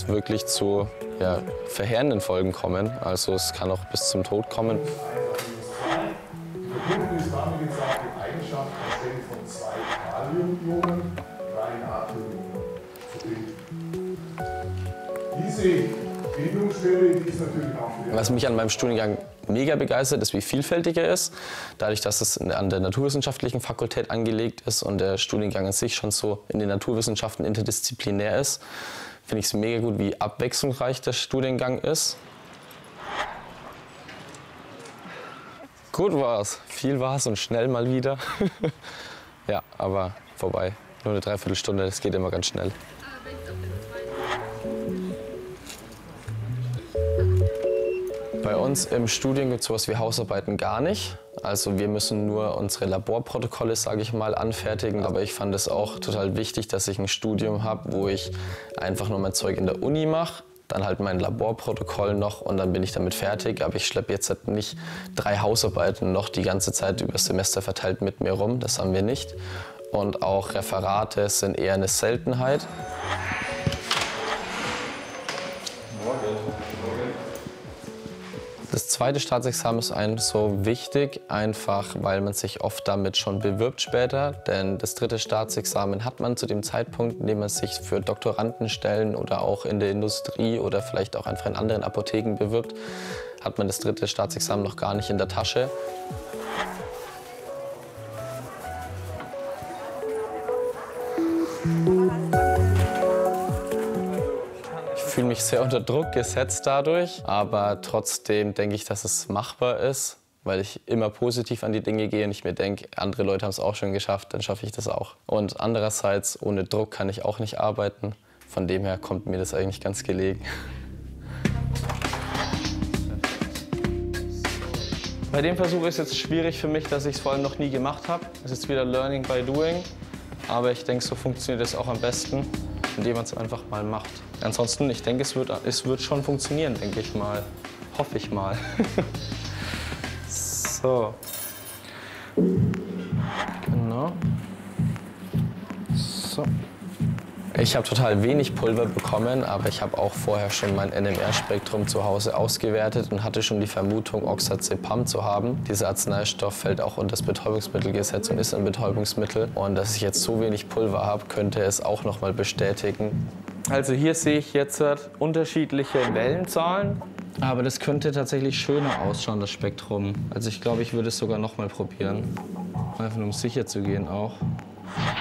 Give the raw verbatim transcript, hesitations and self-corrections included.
wirklich zu ja, verheerenden Folgen kommen. Also es kann auch bis zum Tod kommen. Verbunden ist damit gesagt die Eigenschaft anstelle von zwei Kaliumionen drei Natriumionen zu bilden. Diese Bindungsstelle die ist natürlich auch für Was mich an meinem Studiengang mega begeistert, ist, wie vielfältig er ist. Dadurch, dass es an der naturwissenschaftlichen Fakultät angelegt ist und der Studiengang an sich schon so in den Naturwissenschaften interdisziplinär ist, finde ich es mega gut, wie abwechslungsreich der Studiengang ist. Gut war's, viel war's und schnell mal wieder. Ja, aber vorbei. Nur eine Dreiviertelstunde, das geht immer ganz schnell. Bei uns im Studium gibt es sowas wie Hausarbeiten gar nicht. Also wir müssen nur unsere Laborprotokolle, sage ich mal, anfertigen. Aber ich fand es auch total wichtig, dass ich ein Studium habe, wo ich einfach nur mein Zeug in der Uni mache, dann halt mein Laborprotokoll noch und dann bin ich damit fertig. Aber ich schleppe jetzt halt nicht drei Hausarbeiten noch die ganze Zeit über das Semester verteilt mit mir rum. Das haben wir nicht. Und auch Referate sind eher eine Seltenheit. Das zweite Staatsexamen ist einem so wichtig, einfach weil man sich oft damit schon bewirbt später. Denn das dritte Staatsexamen hat man zu dem Zeitpunkt, in dem man sich für Doktorandenstellen oder auch in der Industrie oder vielleicht auch einfach in anderen Apotheken bewirbt, hat man das dritte Staatsexamen noch gar nicht in der Tasche. Ich fühle mich sehr unter Druck gesetzt dadurch, aber trotzdem denke ich, dass es machbar ist, weil ich immer positiv an die Dinge gehe und ich mir denke, andere Leute haben es auch schon geschafft, dann schaffe ich das auch. Und andererseits, ohne Druck kann ich auch nicht arbeiten, von dem her kommt mir das eigentlich ganz gelegen. Bei dem Versuch ist es jetzt schwierig für mich, dass ich es vor allem noch nie gemacht habe. Es ist wieder Learning by Doing, aber ich denke, so funktioniert es auch am besten, indem man es einfach mal macht. Ansonsten, ich denke, es wird, es wird schon funktionieren, denke ich mal. Hoffe ich mal. So. Genau. So. Ich habe total wenig Pulver bekommen, aber ich habe auch vorher schon mein N M R-Spektrum zu Hause ausgewertet und hatte schon die Vermutung, Oxazepam zu haben. Dieser Arzneistoff fällt auch unter das Betäubungsmittelgesetz und ist ein Betäubungsmittel. Und dass ich jetzt so wenig Pulver habe, könnte es auch noch mal bestätigen. Also hier sehe ich jetzt unterschiedliche Wellenzahlen, aber das könnte tatsächlich schöner ausschauen, das Spektrum. Also ich glaube, ich würde es sogar noch mal probieren, einfach nur um sicher zu gehen auch.